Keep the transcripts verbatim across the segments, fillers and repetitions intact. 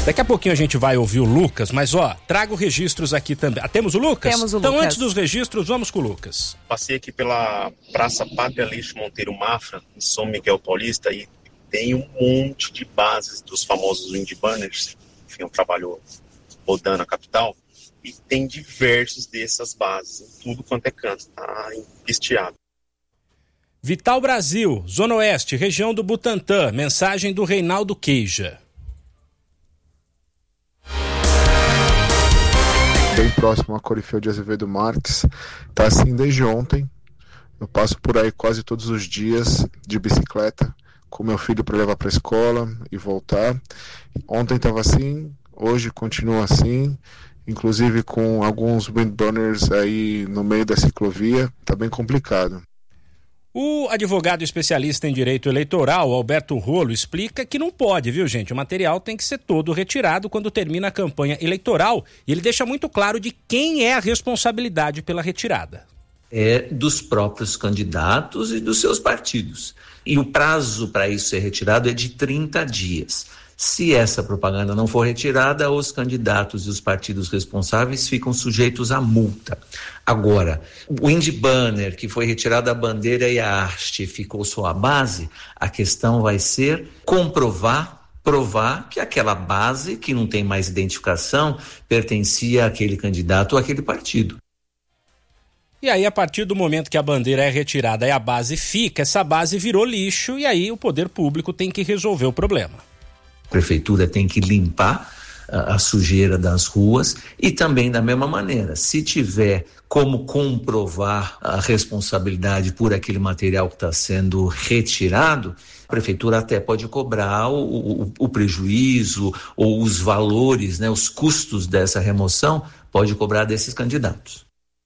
Daqui a pouquinho a gente vai ouvir o Lucas, mas ó, trago registros aqui também. Ah, temos o Lucas? Temos o então, Lucas. Antes dos registros, vamos com o Lucas. Passei aqui pela Praça Padre Aleixo Monteiro Mafra, em São Miguel Paulista, e tem um monte de bases dos famosos wind banners. Enfim, eu trabalho rodando a capital, e tem diversos dessas bases, em tudo quanto é canto, tá empesteado. Vital Brasil, Zona Oeste, região do Butantã, mensagem do Reinaldo Queija. Bem próximo a Corifeu de Azevedo Marques, tá assim desde ontem. Eu passo por aí quase todos os dias de bicicleta com meu filho para levar para a escola e voltar. Ontem estava assim, hoje continua assim, inclusive com alguns windburners aí no meio da ciclovia, tá bem complicado. O advogado especialista em direito eleitoral, Alberto Rolo, explica que não pode, viu, gente? O material tem que ser todo retirado quando termina a campanha eleitoral, e ele deixa muito claro de quem é a responsabilidade pela retirada. É dos próprios candidatos e dos seus partidos. E o prazo para isso ser retirado é de trinta dias. Se essa propaganda não for retirada, os candidatos e os partidos responsáveis ficam sujeitos à multa. Agora, o wind banner, que foi retirada a bandeira e a haste, ficou só a base, a questão vai ser comprovar, provar que aquela base, que não tem mais identificação, pertencia àquele candidato ou àquele partido. E aí, a partir do momento que a bandeira é retirada e a base fica, essa base virou lixo, e aí o poder público tem que resolver o problema. A prefeitura tem que limpar a, a sujeira das ruas e também da mesma maneira, se tiver como comprovar a responsabilidade por aquele material que está sendo retirado, a prefeitura até pode cobrar o, o, o prejuízo ou os valores, né, os custos dessa remoção, pode cobrar desses candidatos.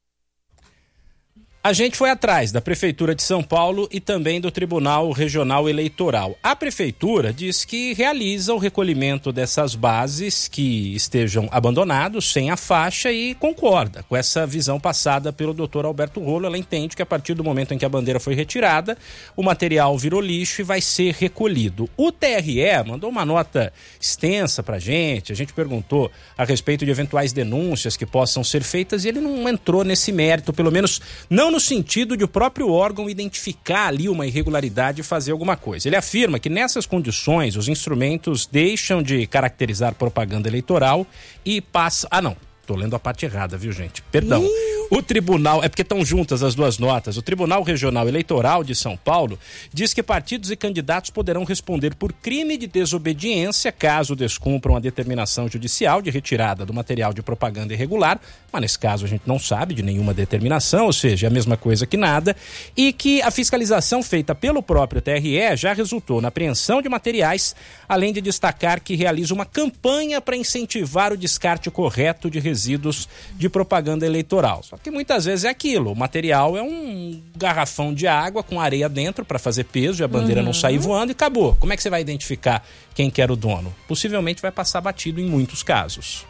A gente foi atrás da Prefeitura de São Paulo e também do Tribunal Regional Eleitoral. A Prefeitura diz que realiza o recolhimento dessas bases que estejam abandonados, sem a faixa, e concorda com essa visão passada pelo doutor Alberto Rolo. Ela entende que a partir do momento em que a bandeira foi retirada, o material virou lixo e vai ser recolhido. O T R E mandou uma nota extensa pra gente, a gente perguntou a respeito de eventuais denúncias que possam ser feitas e ele não entrou nesse mérito, pelo menos não no sentido de o próprio órgão identificar ali uma irregularidade e fazer alguma coisa. Ele afirma que nessas condições os instrumentos deixam de caracterizar propaganda eleitoral e passam... Ah, não. Tô lendo a parte errada, viu, gente? Perdão. O tribunal, é porque estão juntas as duas notas, o Tribunal Regional Eleitoral de São Paulo diz que partidos e candidatos poderão responder por crime de desobediência caso descumpram a determinação judicial de retirada do material de propaganda irregular, mas nesse caso a gente não sabe de nenhuma determinação, ou seja, é a mesma coisa que nada, e que a fiscalização feita pelo próprio T R E já resultou na apreensão de materiais, além de destacar que realiza uma campanha para incentivar o descarte correto de resíduos de propaganda eleitoral. Só que muitas vezes é aquilo, o material é um garrafão de água com areia dentro para fazer peso e a bandeira uhum. não sair voando e acabou. Como é que você vai identificar quem que era o dono? Possivelmente vai passar batido em muitos casos.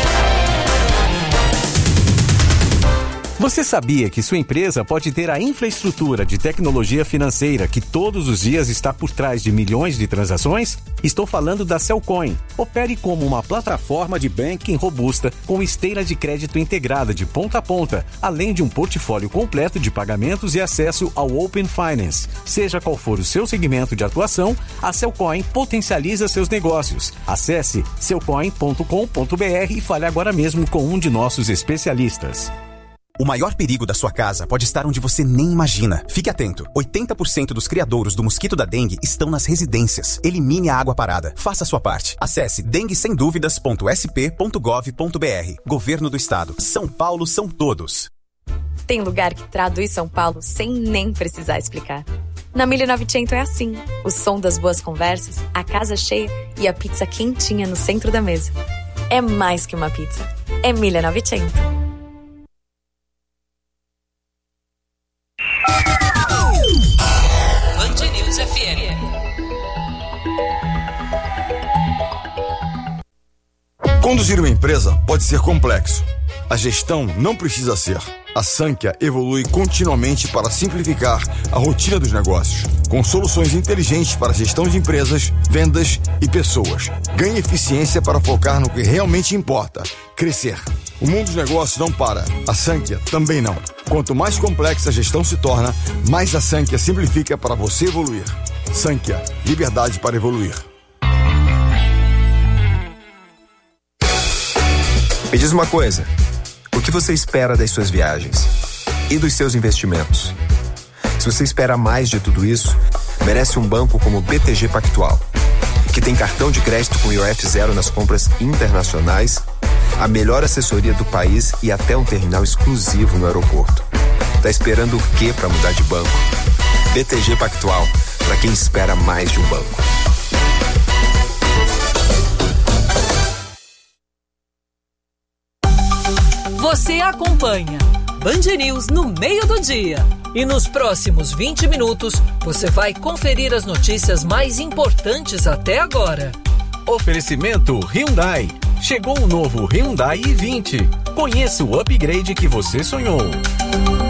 Você sabia que sua empresa pode ter a infraestrutura de tecnologia financeira que todos os dias está por trás de milhões de transações? Estou falando da Cellcoin. Opere como uma plataforma de banking robusta com esteira de crédito integrada de ponta a ponta, além de um portfólio completo de pagamentos e acesso ao Open Finance. Seja qual for o seu segmento de atuação, a Cellcoin potencializa seus negócios. Acesse cellcoin ponto com ponto b r e fale agora mesmo com um de nossos especialistas. O maior perigo da sua casa pode estar onde você nem imagina. Fique atento. oitenta por cento dos criadouros do mosquito da dengue estão nas residências. Elimine a água parada. Faça a sua parte. Acesse dengue sem dúvidas ponto s p ponto gov ponto b r. Governo do Estado. São Paulo são todos. Tem lugar que traduz São Paulo sem nem precisar explicar. Na mille e novecentos é assim. O som das boas conversas, a casa cheia e a pizza quentinha no centro da mesa. É mais que uma pizza. É mille e novecentos. F M. Conduzir uma empresa pode ser complexo. A gestão não precisa ser. A Sankhya evolui continuamente para simplificar a rotina dos negócios, com soluções inteligentes para a gestão de empresas, vendas e pessoas. Ganhe eficiência para focar no que realmente importa, crescer. O mundo dos negócios não para, a Sankhya também não. Quanto mais complexa a gestão se torna, mais a Sankhya simplifica para você evoluir. Sankhya, liberdade para evoluir. Me diz uma coisa, o que você espera das suas viagens? E dos seus investimentos? Se você espera mais de tudo isso, merece um banco como o B T G Pactual, que tem cartão de crédito com I O F zero nas compras internacionais, a melhor assessoria do país e até um terminal exclusivo no aeroporto. Tá esperando o quê para mudar de banco? B T G Pactual, para quem espera mais de um banco. Você acompanha Band News no meio do dia. E nos próximos vinte minutos, você vai conferir as notícias mais importantes até agora. Oferecimento Hyundai. Chegou o novo Hyundai i vinte. Conheça o upgrade que você sonhou.